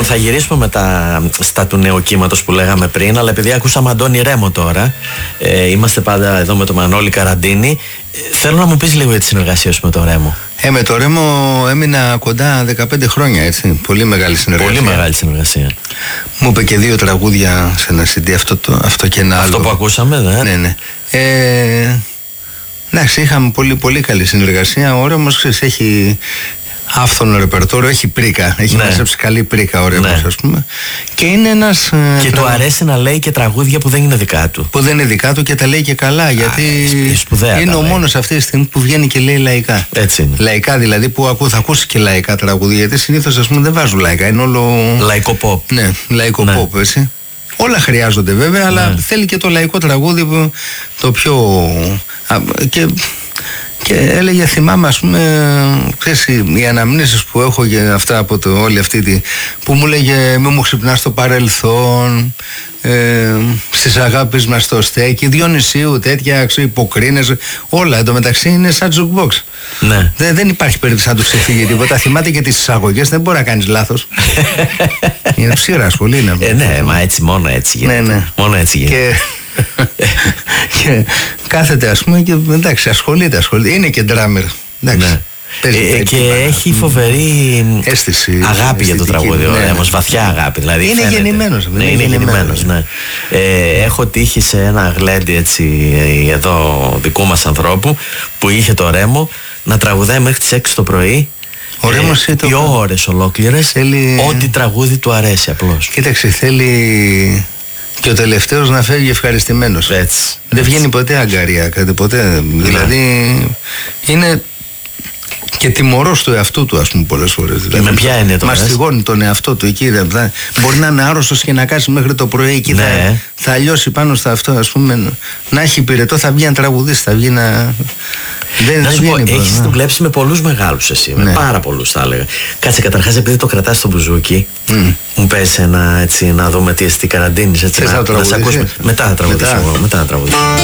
Λοιπόν, θα γυρίσουμε μετά στα του νέου κύματος που λέγαμε πριν, αλλά επειδή ακούσαμε Αντώνη Ρέμο τώρα, είμαστε πάντα εδώ με τον Μανώλη Καραντίνη. Θέλω να μου πεις λίγο για τη συνεργασία σου με τον Ρέμο. Με τον Ρέμο έμεινα κοντά 15 χρόνια, έτσι. Πολύ μεγάλη συνεργασία. Πολύ μεγάλη συνεργασία. Μου είπε και 2 τραγούδια σε ένα CD, αυτό και ένα άλλο. Αυτό που ακούσαμε, ναι. Εντάξει, είχαμε πολύ καλή συνεργασία. Ο Ρέμος έχει άφθονο ρεπερτόριο, έχει πρίκα. Έχει μαζέψει καλή πρίκα ο Ρέμος, ας πούμε. Και είναι ένας. Και του αρέσει να λέει και τραγούδια που δεν είναι δικά του. Που δεν είναι δικά του και τα λέει και καλά. Γιατί είναι ο μόνος αυτή τη στιγμή που βγαίνει και λέει λαϊκά. Έτσι είναι. Λαϊκά δηλαδή που θα ακούσει και λαϊκά τραγούδια. Γιατί συνήθως, ας πούμε, δεν βάζουν λαϊκά. Είναι όλο. Λαϊκό pop. Ναι, λαϊκό pop, έτσι. Όλα χρειάζονται βέβαια, αλλά θέλει και το λαϊκό τραγούδι που το πιο. Και έλεγε, θυμάμαι, ας πούμε, ξέρεις, οι αναμνήσεις που έχω για αυτά από όλη αυτή που μου λέγε μη μου ξυπνάς στο παρελθόν, στις αγάπης μας το στέκει, Διονυσίου, τέτοια, υποκρίνες, όλα εντωμεταξύ είναι σαν jukebox. Ναι. Δεν υπάρχει περίπτωση να του ξεφύγει τίποτα. Θυμάται και τις εισαγωγές, δεν μπορεί να κάνεις λάθος. Είναι ψήρα σχολή, ναι, μα έτσι, μόνο έτσι γίνεται. Ναι. Μόνο έτσι γίνεται. Και κάθεται, ας πούμε, και εντάξει, ασχολείται. Είναι και ντράμερ. Ναι. Και έχει φοβερή αίσθηση, αγάπη για το τραγούδι. Όμως βαθιά αγάπη. Δηλαδή είναι γεννημένος. Ναι, είναι γεννημένος. Ναι. Έχω τύχει σε ένα γλέντι έτσι εδώ δικού μας ανθρώπου που είχε το Ρέμο να τραγουδάει μέχρι τις 6 το πρωί. 2 ώρες ολόκληρες. Ό,τι τραγούδι του αρέσει απλώς. Κοίταξε, θέλει και ο τελευταίος να φεύγει ευχαριστημένος. Δεν βγαίνει ποτέ αγκαρία, κάτι ποτέ. Δηλαδή είναι και τιμωρός του εαυτού του, ας πούμε, πολλές φορές. Δηλαδή, με ποια έννοια το μαστιγώνει τον εαυτό του εκεί. Μπορεί να είναι άρρωστος και να κάσει μέχρι το πρωί εκεί. Θα λιώσει πάνω στα αυτό, ας πούμε. Να έχει πυρετό, θα βγει να τραγουδίσει, θα βγει να. Να σου πω, έχεις δουλέψει με πολλούς μεγάλους εσύ, με πάρα πολλούς θα έλεγα. Κάτσε, καταρχάς, επειδή το κρατάς στο μπουζούκι, μου πες ένα έτσι να δούμε τι Καραντίνης, έτσι, να σε ακούσουμε. Μετά θα τραγουδήσω εγώ, μετά θα τραγουδήσω.